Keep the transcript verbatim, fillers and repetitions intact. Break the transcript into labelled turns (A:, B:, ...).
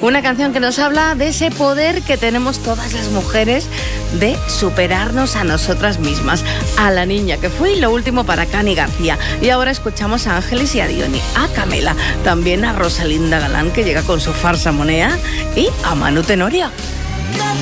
A: Una canción que nos habla de ese poder que tenemos todas las mujeres de superarnos a nosotras mismas. A la niña que fue, y lo último para Cani García. Y ahora escuchamos a Ángeles y a Diony, a Camela, también a Rosalinda Galán, que llega con su farsa monea, y a Manu Tenorio.